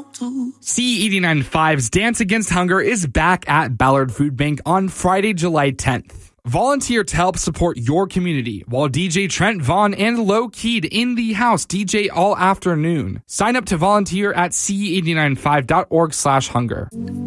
CE89.5's Dance Against Hunger is back at Ballard Food Bank on Friday, July 10th. Volunteer to help support your community while DJ Trent Vaughn and Low Keyed in the house DJ all afternoon. Sign up to volunteer at ce895.org/hunger.